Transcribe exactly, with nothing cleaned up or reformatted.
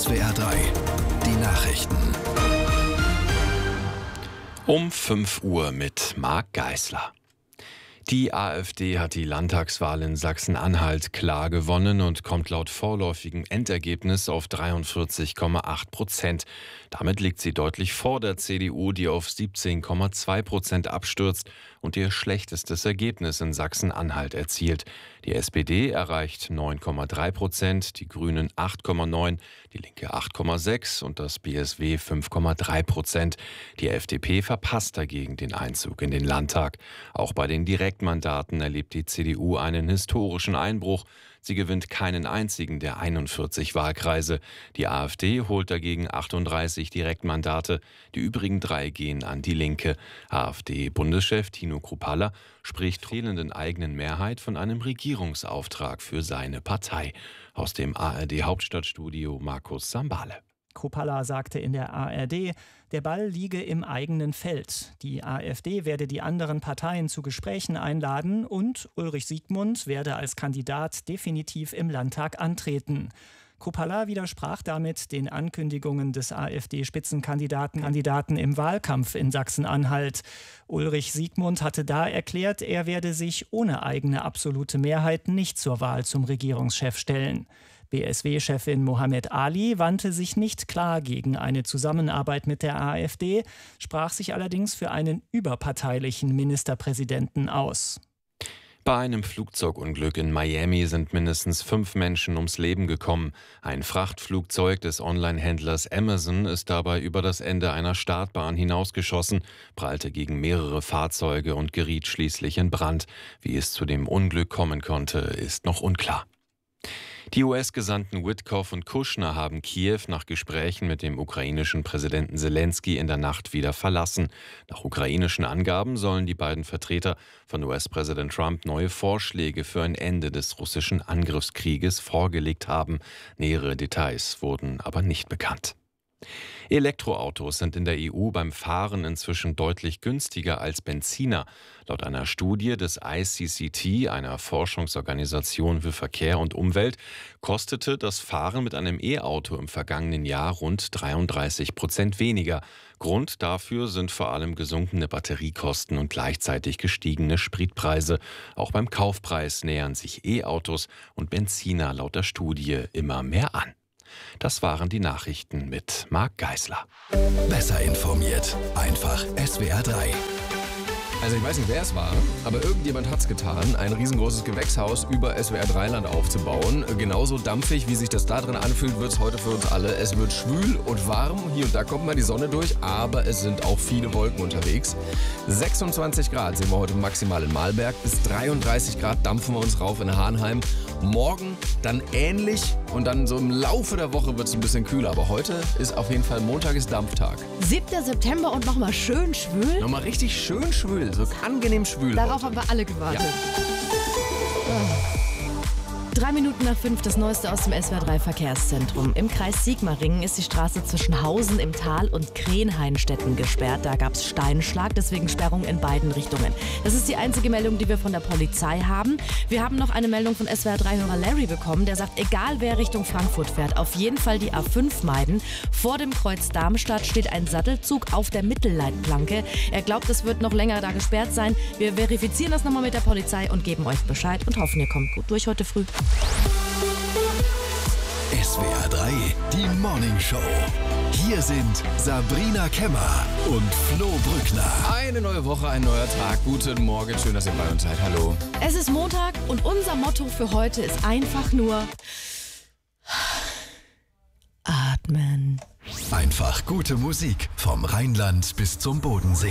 S W R drei, die Nachrichten. Um fünf Uhr mit Marc Geisler. Die AfD hat die Landtagswahl in Sachsen-Anhalt klar gewonnen und kommt laut vorläufigem Endergebnis auf dreiundvierzig Komma acht Prozent. Damit liegt sie deutlich vor der C D U, die auf siebzehn Komma zwei Prozent abstürzt und ihr schlechtestes Ergebnis in Sachsen-Anhalt erzielt. Die S P D erreicht neun Komma drei Prozent, die Grünen acht Komma neun, die Linke acht Komma sechs und das B S W fünf Komma drei Prozent. Die F D P verpasst dagegen den Einzug in den Landtag. Auch bei den Direktmandaten erlebt die C D U einen historischen Einbruch. Sie gewinnt keinen einzigen der einundvierzig Wahlkreise. Die AfD holt dagegen achtunddreißig Direktmandate. Die übrigen drei gehen an die Linke. AfD-Bundeschef Tino Kruppalla spricht fehlenden eigenen Mehrheit von einem Regierungsauftrag für seine Partei. Aus dem A R D-Hauptstadtstudio Markus Sambale. Kruppalla sagte in der A R D, der Ball liege im eigenen Feld. Die AfD werde die anderen Parteien zu Gesprächen einladen und Ulrich Siegmund werde als Kandidat definitiv im Landtag antreten. Kruppalla widersprach damit den Ankündigungen des AfD-Spitzenkandidaten Kandidaten im Wahlkampf in Sachsen-Anhalt. Ulrich Siegmund hatte da erklärt, er werde sich ohne eigene absolute Mehrheit nicht zur Wahl zum Regierungschef stellen. B S W-Chefin Mohammed Ali wandte sich nicht klar gegen eine Zusammenarbeit mit der AfD, sprach sich allerdings für einen überparteilichen Ministerpräsidenten aus. Bei einem Flugzeugunglück in Miami sind mindestens fünf Menschen ums Leben gekommen. Ein Frachtflugzeug des Online-Händlers Amazon ist dabei über das Ende einer Startbahn hinausgeschossen, prallte gegen mehrere Fahrzeuge und geriet schließlich in Brand. Wie es zu dem Unglück kommen konnte, ist noch unklar. Die U S-Gesandten Witkoff und Kushner haben Kiew nach Gesprächen mit dem ukrainischen Präsidenten Zelensky in der Nacht wieder verlassen. Nach ukrainischen Angaben sollen die beiden Vertreter von U S-Präsident Trump neue Vorschläge für ein Ende des russischen Angriffskrieges vorgelegt haben. Nähere Details wurden aber nicht bekannt. Elektroautos sind in der E U beim Fahren inzwischen deutlich günstiger als Benziner. Laut einer Studie des I C C T, einer Forschungsorganisation für Verkehr und Umwelt, kostete das Fahren mit einem E-Auto im vergangenen Jahr rund dreiunddreißig Prozent weniger. Grund dafür sind vor allem gesunkene Batteriekosten und gleichzeitig gestiegene Spritpreise. Auch beim Kaufpreis nähern sich E-Autos und Benziner laut der Studie immer mehr an. Das waren die Nachrichten mit Marc Geisler. Besser informiert, einfach S W R drei. Also ich weiß nicht, wer es war, aber irgendjemand hat es getan, ein riesengroßes Gewächshaus über S W R drei Land aufzubauen. Genauso dampfig, wie sich das da drin anfühlt, wird es heute für uns alle. Es wird schwül und warm, hier und da kommt mal die Sonne durch, aber es sind auch viele Wolken unterwegs. sechsundzwanzig Grad sehen wir heute maximal in Mahlberg, bis dreiunddreißig Grad dampfen wir uns rauf in Hahnheim. Morgen dann ähnlich und dann so im Laufe der Woche wird es ein bisschen kühler. Aber heute ist auf jeden Fall Montag ist Dampftag. siebter September und nochmal schön schwül. Nochmal richtig schön schwül, so angenehm schwül. Darauf heute. haben wir alle gewartet. Ja. Oh. Drei Minuten nach fünf, das Neueste aus dem S W R drei Verkehrszentrum. Im Kreis Sigmaringen ist die Straße zwischen Hausen im Tal und Krenheinstetten gesperrt. Da gab es Steinschlag, deswegen Sperrung in beiden Richtungen. Das ist die einzige Meldung, die wir von der Polizei haben. Wir haben noch eine Meldung von S W R drei-Hörer Larry bekommen. Der sagt, egal wer Richtung Frankfurt fährt, auf jeden Fall die A fünf meiden. Vor dem Kreuz Darmstadt steht ein Sattelzug auf der Mittelleitplanke. Er glaubt, es wird noch länger da gesperrt sein. Wir verifizieren das nochmal mit der Polizei und geben euch Bescheid und hoffen, ihr kommt gut durch heute früh. S W R drei, die Morning Show. Hier sind Sabrina Kemmer und Flo Brückner. Eine neue Woche, ein neuer Tag. Guten Morgen, schön, dass ihr bei uns seid. Hallo. Es ist Montag und unser Motto für heute ist einfach nur atmen. Einfach gute Musik vom Rheinland bis zum Bodensee.